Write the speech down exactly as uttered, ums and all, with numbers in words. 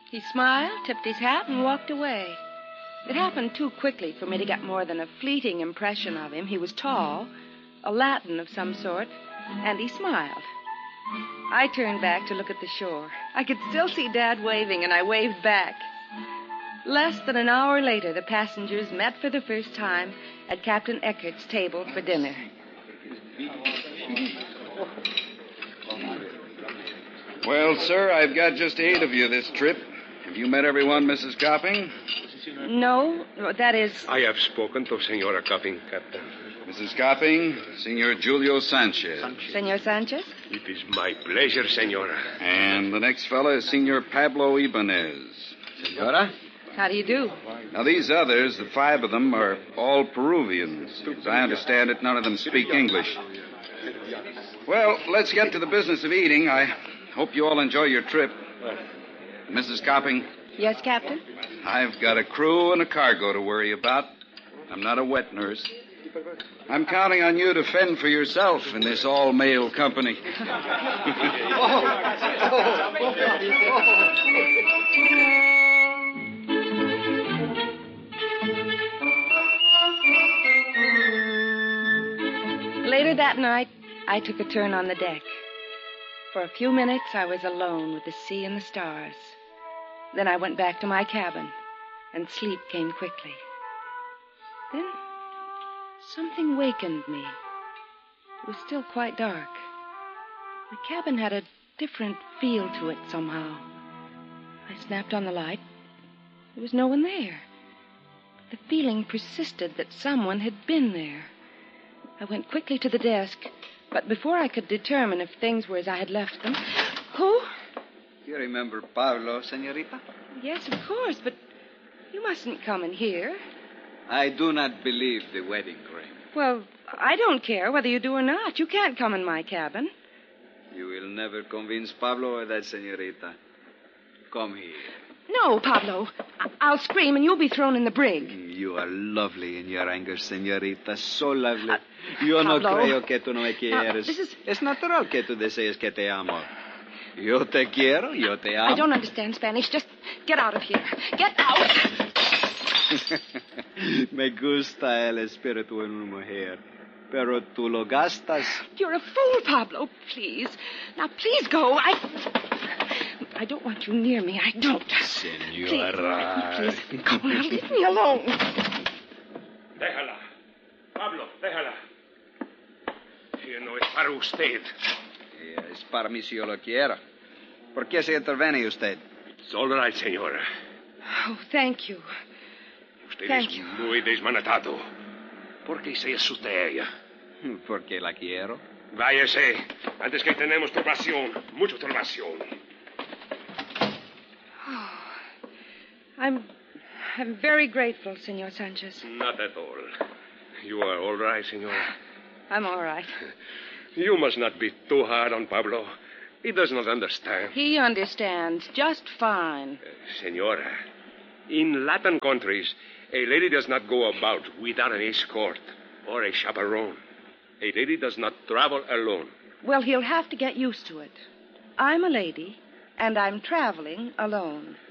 He smiled, tipped his hat, and walked away. It happened too quickly for me to get more than a fleeting impression of him. He was tall, a Latin of some sort, and he smiled. I turned back to look at the shore. I could still see Dad waving, and I waved back. Less than an hour later, the passengers met for the first time at Captain Eckert's table for dinner. Well, sir, I've got just eight of you this trip. Have you met everyone, Missus Copping? No, that is... I have spoken to Senora Copping, Captain. Missus Copping, Senor Julio Sanchez. Senor Sanchez? It is my pleasure, Senora. And the next fella is Senor Pablo Ibanez. Senora? How do you do? Now, these others, the five of them, are all Peruvians. As I understand it, none of them speak English. Well, let's get to the business of eating. I hope you all enjoy your trip. Missus Copping? Yes, Captain? I've got a crew and a cargo to worry about. I'm not a wet nurse. I'm counting on you to fend for yourself in this all-male company. Later that night, I took a turn on the deck. For a few minutes, I was alone with the sea and the stars. Then I went back to my cabin, and sleep came quickly. Then something wakened me. It was still quite dark. The cabin had a different feel to it somehow. I snapped on the light. There was no one there. The feeling persisted that someone had been there. I went quickly to the desk, but before I could determine if things were as I had left them... Who? You remember Pablo, senorita? Yes, of course, but you mustn't come in here. I do not believe the wedding ring. Well, I don't care whether you do or not. You can't come in my cabin. You will never convince Pablo of that, senorita. Come here. No, Pablo. I- I'll scream and you'll be thrown in the brig. You are lovely in your anger, señorita. So lovely. Uh, Yo Pablo. no creo que tú no me quieres. Now, this is... Es natural que tú desees que te amo. Yo te quiero, yo te amo. I don't understand Spanish. Just get out of here. Get out! Me gusta el espíritu en una mujer. Pero tú lo gastas. You're a fool, Pablo. Please. Now, please go. I... I don't want you near me. I don't. Senora. Please, please go now. Leave me alone. Déjala. Pablo, déjala. Ella no es para usted. Es para mí si yo lo quiero. ¿Por qué se interviene usted? It's all right, señora. Oh, thank you. Usted Thank es you. muy desmanatado. ¿Por qué se asusta a ella? Porque la quiero. Váyase, antes que tenemos turbación, mucha turbación. Oh, I'm... I'm very grateful, Senor Sanchez. Not at all. You are all right, señora. I'm all right. You must not be too hard on Pablo. He does not understand. He understands just fine. Uh, senora, in Latin countries, a lady does not go about without an escort or a chaperone. A lady does not travel alone. Well, he'll have to get used to it. I'm a lady, and I'm traveling alone.